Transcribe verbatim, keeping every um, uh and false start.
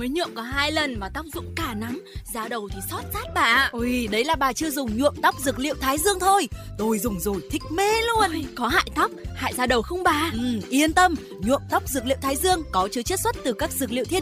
mới nhuộm có hai lần mà tóc rụng cả nắng, da đầu thì xót rát bà ạ. Ôi, đấy là bà chưa dùng nhuộm tóc dược liệu Thái Dương thôi. Tôi dùng rồi thích mê luôn. Ôi, có hại tóc, hại da đầu không bà? Ừ, yên tâm, nhuộm tóc dược liệu Thái Dương có chứa chiết xuất từ các dược liệu thiên